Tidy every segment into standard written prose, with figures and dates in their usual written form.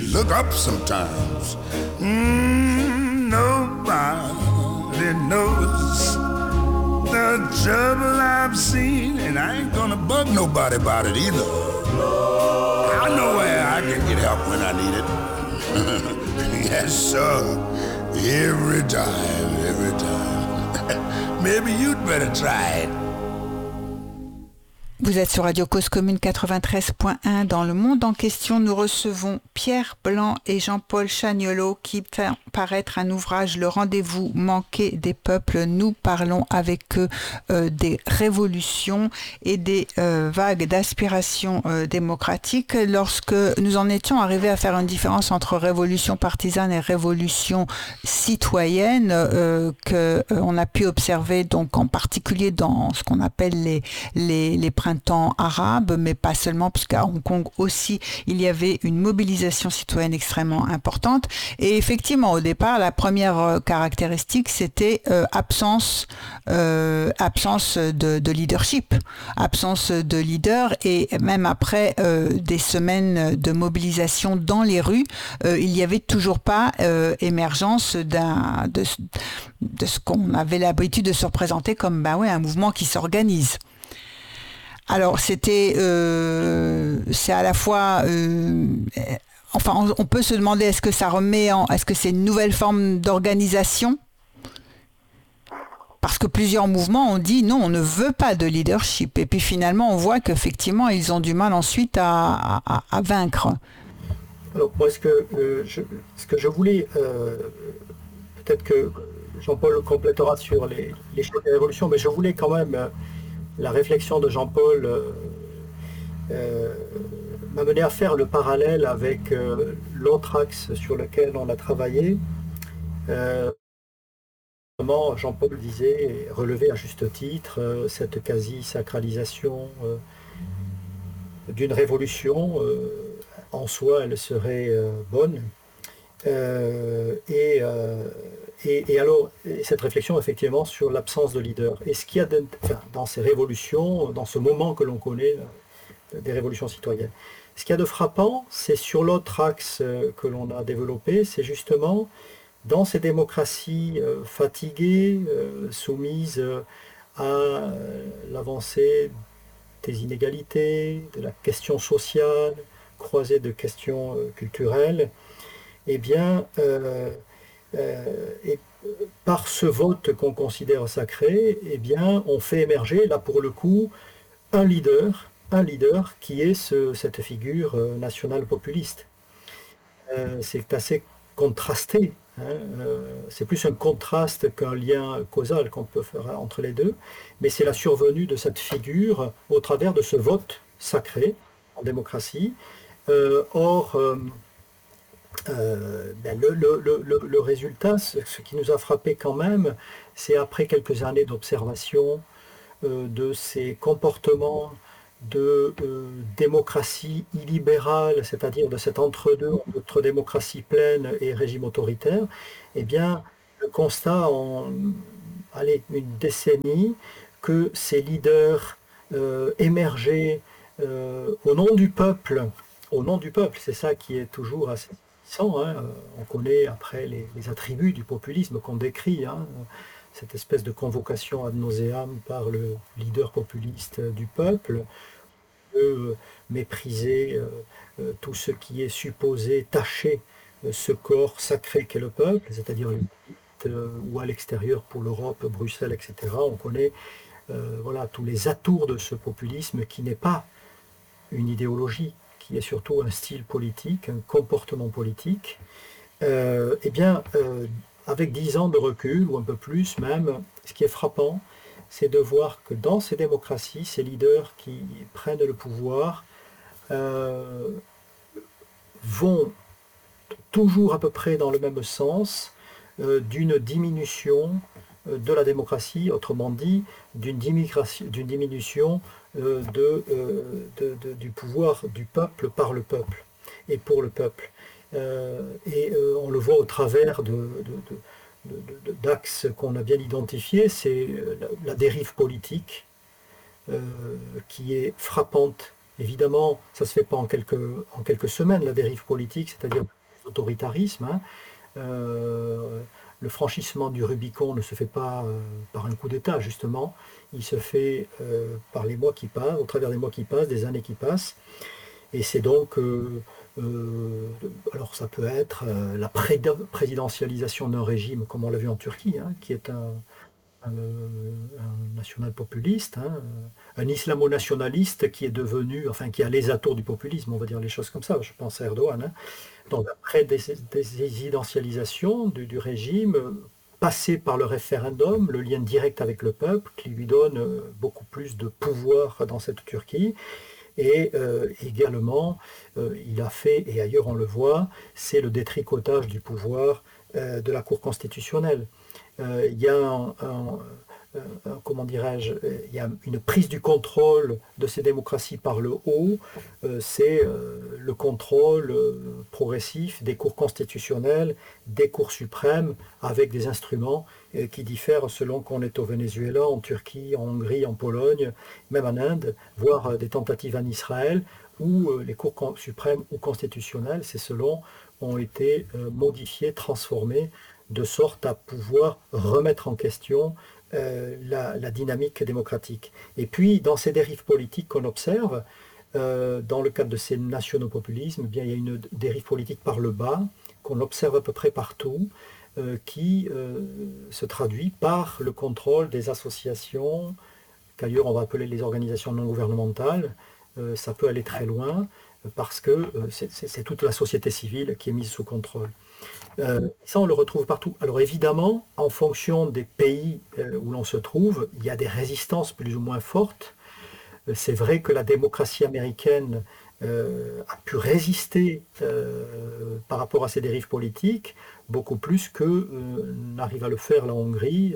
look up sometimes. Nobody knows the trouble I've seen, and I ain't gonna bug nobody about it either. I know where I can get help when I need it. Yes, sir. Every time, every time. Maybe you'd better try it. Vous êtes sur Radio Cause Commune 93.1. Dans le monde en question, nous recevons Pierre Blanc et Jean-Paul Chagnolot qui font paraître un ouvrage, Le rendez-vous manqué des peuples. Nous parlons avec eux des révolutions et des vagues d'aspiration démocratique. Lorsque nous en étions arrivés à faire une différence entre révolution partisane et révolution citoyenne, qu'on a pu observer donc en particulier dans ce qu'on appelle les printemps arabes, mais pas seulement, puisqu'à Hong Kong aussi, il y avait une mobilisation citoyenne extrêmement importante. Et effectivement, au départ, la première caractéristique, c'était absence de leadership, absence de leader, et même après des semaines de mobilisation dans les rues, il n'y avait toujours pas émergence de ce qu'on avait l'habitude de se représenter comme un mouvement qui s'organise. Alors c'est à la fois, on peut se demander est-ce que c'est une nouvelle forme d'organisation? Parce que plusieurs mouvements ont dit non, on ne veut pas de leadership. Et puis finalement, on voit qu'effectivement, ils ont du mal ensuite à vaincre. Alors moi, ce que je voulais, peut-être que Jean-Paul complétera sur les choses des révolutions, mais je voulais quand même... La réflexion de Jean-Paul m'a mené à faire le parallèle avec l'autre axe sur lequel on a travaillé. Jean-Paul disait, et relevait à juste titre, cette quasi-sacralisation d'une révolution. En soi, elle serait bonne. Et alors, cette réflexion effectivement sur l'absence de leader. Et ce qu'il y a dans ces révolutions, dans ce moment que l'on connaît, des révolutions citoyennes, ce qu'il y a de frappant, c'est sur l'autre axe que l'on a développé, c'est justement dans ces démocraties fatiguées, soumises à l'avancée des inégalités, de la question sociale, croisée de questions culturelles, eh bien, et par ce vote qu'on considère sacré, eh bien, on fait émerger, là pour le coup, un leader qui est cette figure nationale populiste. C'est assez contrasté, hein, c'est plus un contraste qu'un lien causal qu'on peut faire entre les deux, mais c'est la survenue de cette figure au travers de ce vote sacré en démocratie. Le résultat, ce qui nous a frappé quand même, c'est après quelques années d'observation de ces comportements de démocratie illibérale, c'est-à-dire de cet entre-deux entre démocratie pleine et régime autoritaire, eh bien, le constat en une décennie que ces leaders émergeaient au nom du peuple, c'est ça qui est toujours assez... On connaît après les attributs du populisme qu'on décrit, cette espèce de convocation ad nauseam par le leader populiste du peuple, de mépriser tout ce qui est supposé tacher ce corps sacré qu'est le peuple, c'est-à-dire ou à l'extérieur pour l'Europe, Bruxelles, etc. On connaît tous les atours de ce populisme qui n'est pas une idéologie, qui est surtout un style politique, un comportement politique, avec 10 ans de recul, ou un peu plus même, ce qui est frappant, c'est de voir que dans ces démocraties, ces leaders qui prennent le pouvoir vont toujours à peu près dans le même sens d'une diminution de la démocratie, autrement dit, d'une diminution du pouvoir du peuple par le peuple et pour le peuple. On le voit au travers d'axes qu'on a bien identifiés, c'est la dérive politique qui est frappante. Évidemment, ça ne se fait pas en quelques semaines, la dérive politique, c'est-à-dire autoritarismes, hein. Le franchissement du Rubicon ne se fait pas par un coup d'État, justement. Il se fait par les mois qui passent, au travers des mois qui passent, des années qui passent. Et c'est donc, alors ça peut être la présidentialisation d'un régime, comme on l'a vu en Turquie, hein, qui est un national-populiste, hein, un islamo-nationaliste qui est devenu, enfin qui a les atours du populisme, on va dire les choses comme ça, je pense à Erdogan, hein. Donc la présidentialisation du régime, passé par le référendum, le lien direct avec le peuple, qui lui donne beaucoup plus de pouvoir dans cette Turquie. Et également, il a fait, et ailleurs on le voit, c'est le détricotage du pouvoir de la Cour constitutionnelle. Il y a comment dirais-je, il y a une prise du contrôle de ces démocraties par le haut, c'est le contrôle progressif des cours constitutionnelles, des cours suprêmes, avec des instruments qui diffèrent selon qu'on est au Venezuela, en Turquie, en Hongrie, en Pologne, même en Inde, voire des tentatives en Israël, où les cours suprêmes ou constitutionnelles, c'est selon, ont été modifiés, transformés, de sorte à pouvoir remettre en question la dynamique démocratique. Et puis, dans ces dérives politiques qu'on observe, dans le cadre de ces nationaux-populismes, eh bien, il y a une dérive politique par le bas, qu'on observe à peu près partout, qui se traduit par le contrôle des associations, qu'ailleurs on va appeler les organisations non gouvernementales. Ça peut aller très loin, parce que c'est toute la société civile qui est mise sous contrôle. Ça, on le retrouve partout. Alors évidemment, en fonction des pays où l'on se trouve, il y a des résistances plus ou moins fortes. C'est vrai que la démocratie américaine a pu résister par rapport à ces dérives politiques, beaucoup plus que n'arrive à le faire la Hongrie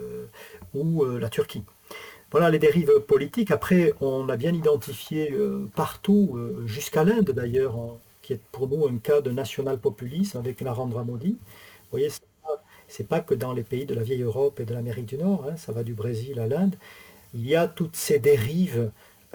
ou la Turquie. Voilà les dérives politiques. Après, on a bien identifié partout, jusqu'à l'Inde d'ailleurs, qui est pour nous un cas de national-populisme avec Narendra Modi. Vous voyez, c'est pas que dans les pays de la vieille Europe et de l'Amérique du Nord, hein, ça va du Brésil à l'Inde. Il y a toutes ces dérives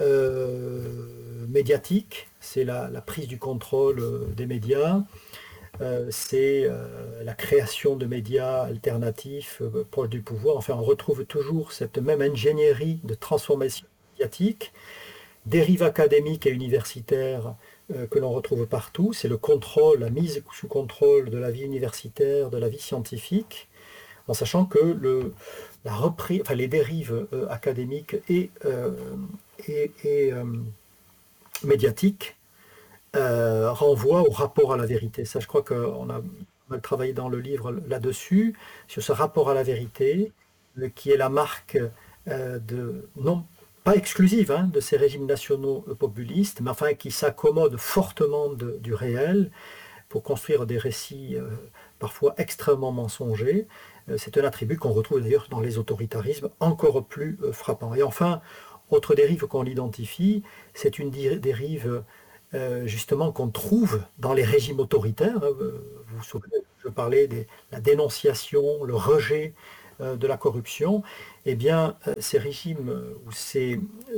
médiatiques, c'est la prise du contrôle des médias, c'est la création de médias alternatifs proches du pouvoir. Enfin, on retrouve toujours cette même ingénierie de transformation médiatique, dérives académiques et universitaires que l'on retrouve partout. C'est le contrôle, la mise sous contrôle de la vie universitaire, de la vie scientifique, en sachant que les dérives académiques et médiatiques renvoient au rapport à la vérité. Ça, je crois qu'on a mal travaillé dans le livre là-dessus, sur ce rapport à la vérité, qui est la marque non pas exclusive, hein, de ces régimes nationaux populistes, mais enfin qui s'accommodent fortement du réel pour construire des récits parfois extrêmement mensongers. C'est un attribut qu'on retrouve d'ailleurs dans les autoritarismes encore plus frappants. Et enfin, autre dérive qu'on identifie, c'est une dérive justement qu'on trouve dans les régimes autoritaires. Vous vous souvenez, je parlais de la dénonciation, le rejet de la corruption. Eh bien, ces régimes ou ces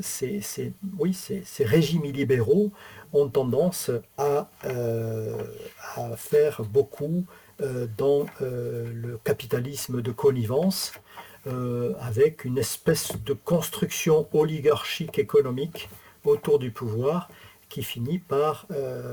régimes illibéraux ont tendance à faire beaucoup dans le capitalisme de connivence, avec une espèce de construction oligarchique économique autour du pouvoir qui finit par,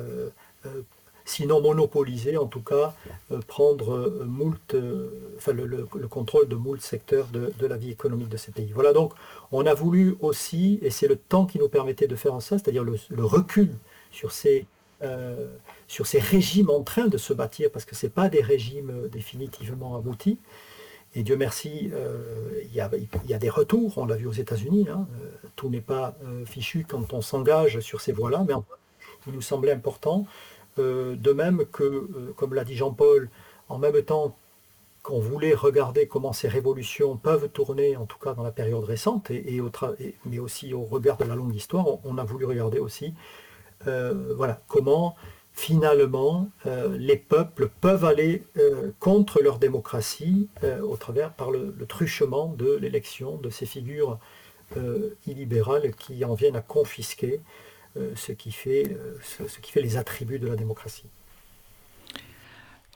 sinon monopoliser, en tout cas prendre le contrôle de moult secteurs de la vie économique de ces pays. Voilà, donc on a voulu aussi, et c'est le temps qui nous permettait de faire ça, c'est-à-dire le recul sur ces régimes en train de se bâtir, parce que ce n'est pas des régimes définitivement aboutis. Et Dieu merci, il y a des retours, on l'a vu aux États-Unis, hein, tout n'est pas fichu quand on s'engage sur ces voies-là, mais il nous semblait important, de même que, comme l'a dit Jean-Paul, en même temps qu'on voulait regarder comment ces révolutions peuvent tourner, en tout cas dans la période récente, mais aussi au regard de la longue histoire, on a voulu regarder aussi comment finalement les peuples peuvent aller contre leur démocratie par le truchement de l'élection de ces figures illibérales qui en viennent à confisquer ce qui fait les attributs de la démocratie.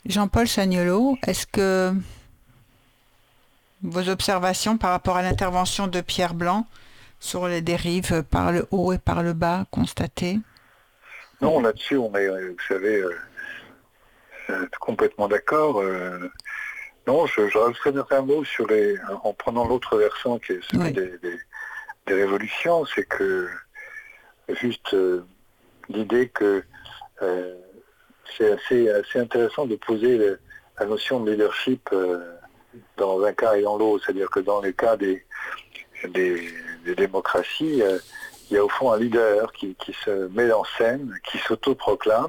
Jean-Paul Chagnolot, est-ce que vos observations par rapport à l'intervention de Pierre Blanc sur les dérives par le haut et par le bas constatées? Non, là-dessus, on est, vous savez, complètement d'accord. Non, je rajouterais un mot sur en prenant l'autre versant qui est celui des révolutions, c'est que juste l'idée que c'est assez intéressant de poser la notion de leadership dans un cas et dans l'autre. C'est-à-dire que dans les cas des démocraties, il y a au fond un leader qui se met en scène, qui s'autoproclame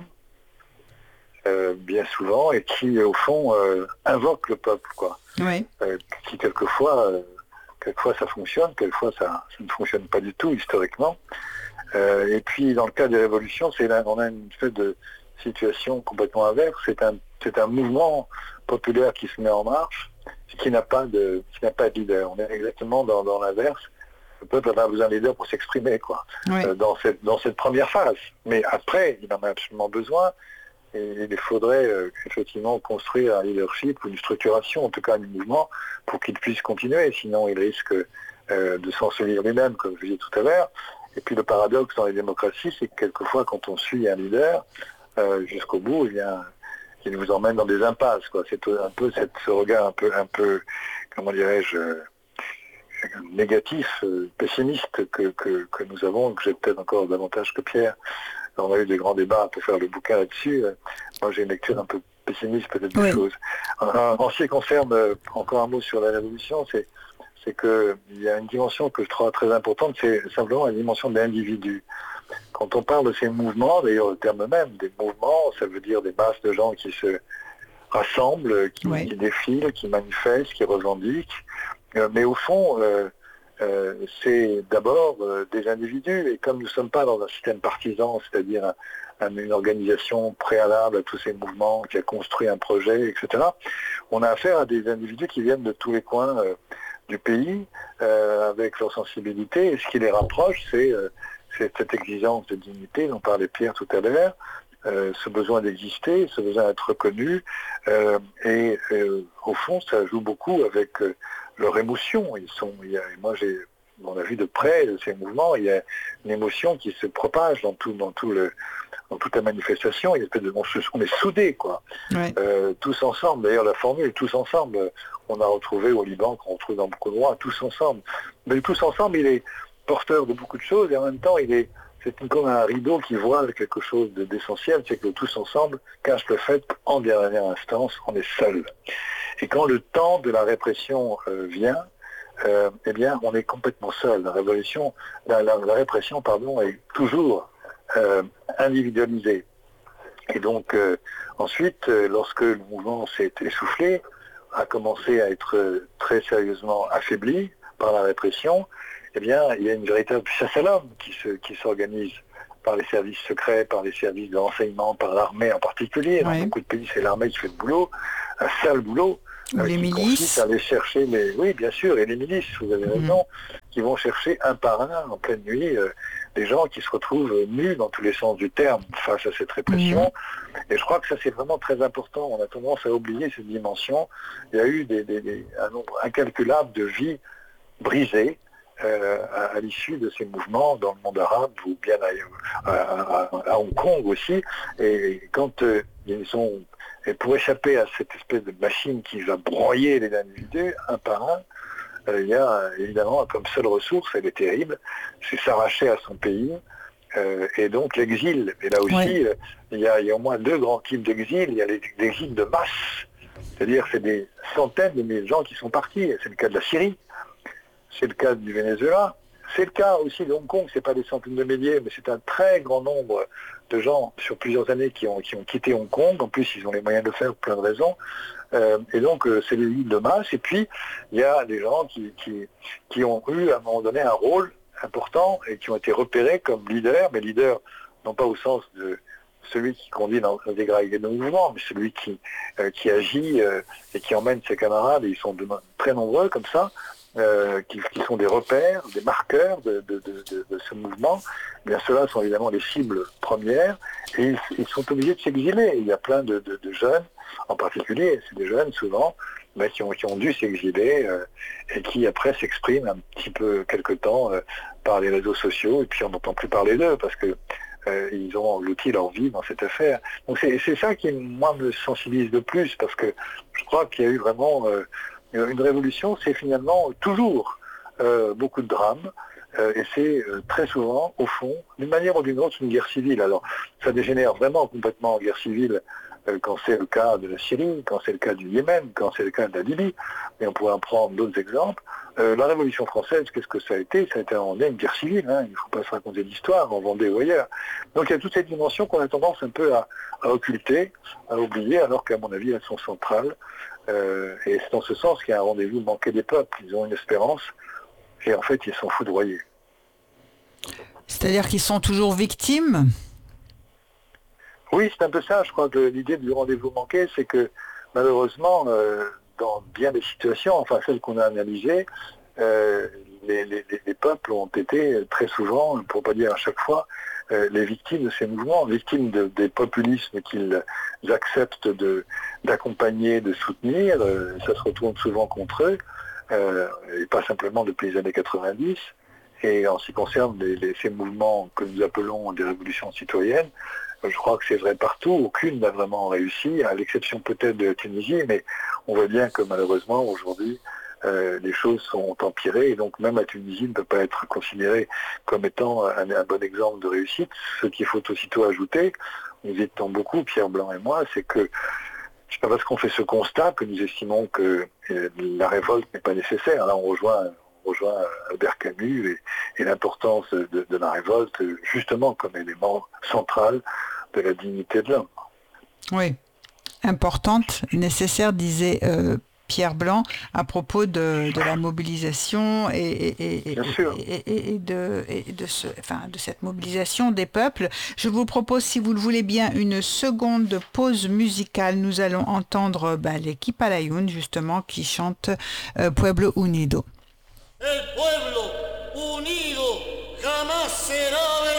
bien souvent et qui au fond invoque le peuple, quoi. Oui. Qui quelquefois ça fonctionne, quelquefois ça ne fonctionne pas du tout historiquement. Et puis dans le cas des révolutions, on a une espèce de situation complètement inverse. C'est un mouvement populaire qui se met en marche, qui n'a pas de leader. On est exactement dans l'inverse. Le peuple a besoin de leader pour s'exprimer, quoi. Oui. Dans cette première phase. Mais après, il en a absolument besoin. Et il faudrait effectivement construire un leadership ou une structuration, en tout cas du mouvement, pour qu'il puisse continuer. Sinon, il risque de s'ensevelir lui-même, comme je disais tout à l'heure. Et puis le paradoxe dans les démocraties, c'est que quelquefois, quand on suit un leader jusqu'au bout, il vous emmène dans des impasses, quoi. C'est un peu ce regard un peu, comment dirais-je, négatif, pessimiste que nous avons, que j'ai peut-être encore davantage que Pierre. On a eu des grands débats pour faire le bouquin là-dessus. Moi, j'ai une lecture un peu pessimiste peut-être des choses. En ce qui concerne, encore un mot sur la révolution, c'est qu'il y a une dimension que je trouve très importante, c'est simplement la dimension de l'individu. Quand on parle de ces mouvements, d'ailleurs le terme même, des mouvements, ça veut dire des masses de gens qui se rassemblent, qui défilent, qui manifestent, qui revendiquent. Mais au fond, c'est d'abord des individus, et comme nous ne sommes pas dans un système partisan, c'est-à-dire une organisation préalable à tous ces mouvements, qui a construit un projet, etc., on a affaire à des individus qui viennent de tous les coins du pays, avec leur sensibilité, et ce qui les rapproche, c'est cette exigence de dignité dont parlait Pierre tout à l'heure, ce besoin d'exister, ce besoin d'être reconnu, et au fond, ça joue beaucoup avec leur émotion. On a vu de près ces mouvements, il y a une émotion qui se propage dans toute la manifestation. On est soudés, quoi. Ouais. Tous ensemble. D'ailleurs, la formule tous ensemble, on a retrouvé au Liban, qu'on retrouve dans beaucoup de droits, tous ensemble. Mais tous ensemble, il est porteur de beaucoup de choses et en même temps, c'est comme un rideau qui voile quelque chose d'essentiel, c'est que tous ensemble cache le fait qu'en dernière instance, on est seul. Et quand le temps de la répression vient, eh bien, on est complètement seul. La répression, est toujours individualisée. Et donc, ensuite, lorsque le mouvement s'est essoufflé, a commencé à être très sérieusement affaibli par la répression, eh bien, il y a une véritable chasse à l'homme qui s'organise par les services secrets, par les services de renseignement, par l'armée en particulier. Dans beaucoup de pays, c'est l'armée qui fait le boulot, un sale boulot. Les milices. Aller chercher, oui, bien sûr, et les milices, vous avez raison, qui vont chercher un par un, en pleine nuit, des gens qui se retrouvent nus dans tous les sens du terme face à cette répression. Et je crois que ça, c'est vraiment très important. On a tendance à oublier cette dimension. Il y a eu un nombre incalculable de vies brisées à l'issue de ces mouvements dans le monde arabe ou bien à Hong Kong aussi. Et quand et pour échapper à cette espèce de machine qui va broyer les individus un par un, il y a évidemment comme seule ressource, elle est terrible, c'est s'arracher à son pays, et donc l'exil. Et là aussi, il y a au moins deux grands types d'exil. Il y a l'exil de masse, c'est-à-dire c'est des centaines de milliers de gens qui sont partis. C'est le cas de la Syrie, c'est le cas du Venezuela, c'est le cas aussi de Hong Kong, c'est pas des centaines de milliers, mais c'est un très grand nombre de gens sur plusieurs années qui ont quitté Hong Kong. En plus, ils ont les moyens de le faire pour plein de raisons. Et donc, c'est des îles de masse. Et puis, il y a des gens qui ont eu, à un moment donné, un rôle important et qui ont été repérés comme leaders, mais leaders, non pas au sens de celui qui conduit dans des gradés de mouvement, mais celui qui agit et qui emmène ses camarades, et ils sont très nombreux comme ça, qui sont des repères, des marqueurs de ce mouvement. Bien, ceux-là sont évidemment les cibles premières et ils sont obligés de s'exiler. Il y a plein de jeunes en particulier. C'est des jeunes souvent qui ont dû s'exiler et qui après s'expriment un petit peu quelque temps par les réseaux sociaux et puis on n'entend plus parler d'eux parce que ils ont l'outil leur vie dans cette affaire. Donc c'est ça qui, moi, me sensibilise le plus parce que je crois qu'il y a eu vraiment une révolution, c'est finalement toujours beaucoup de drames. Et c'est très souvent, au fond, d'une manière ou d'une autre, une guerre civile. Alors, ça dégénère vraiment complètement en guerre civile quand c'est le cas de la Syrie, quand c'est le cas du Yémen, quand c'est le cas de la Libye, et on pourrait en prendre d'autres exemples. La Révolution française, qu'est-ce que ça a été? Ça a été une guerre civile, hein. Il ne faut pas se raconter d'histoire, en Vendée ou ailleurs. Donc il y a toute cette dimension qu'on a tendance un peu à occulter, à oublier, alors qu'à mon avis, elles sont centrales. Et c'est dans ce sens qu'il y a un rendez-vous manqué des peuples. Ils ont une espérance, et en fait, ils sont foudroyés. C'est-à-dire qu'ils sont toujours victimes? Oui, c'est un peu ça. Je crois que l'idée du rendez-vous manqué, c'est que malheureusement, dans bien des situations, enfin celles qu'on a analysées, les peuples ont été très souvent, pour ne pas dire à chaque fois, les victimes de ces mouvements, victimes des populismes qu'ils acceptent d'accompagner, de soutenir. Ça se retourne souvent contre eux, et pas simplement depuis les années 90. Et en ce qui concerne ces mouvements que nous appelons des révolutions citoyennes, je crois que c'est vrai partout, aucune n'a vraiment réussi, à l'exception peut-être de la Tunisie, mais on voit bien que malheureusement aujourd'hui les choses sont empirées et donc même la Tunisie ne peut pas être considérée comme étant un bon exemple de réussite. Ce qu'il faut aussitôt ajouter, nous étions beaucoup, Pierre Blanc et moi, c'est que c'est pas parce qu'on fait ce constat que nous estimons que la révolte n'est pas nécessaire. Là on rejoint Albert Camus et l'importance de la révolte justement comme élément central de la dignité de l'homme. Oui, importante, nécessaire, disait Pierre Blanc à propos de la mobilisation et de cette mobilisation des peuples. Je vous propose, si vous le voulez bien, une seconde pause musicale. Nous allons entendre l'équipe Alayun, justement, qui chante Pueblo Unido. El pueblo unido jamás será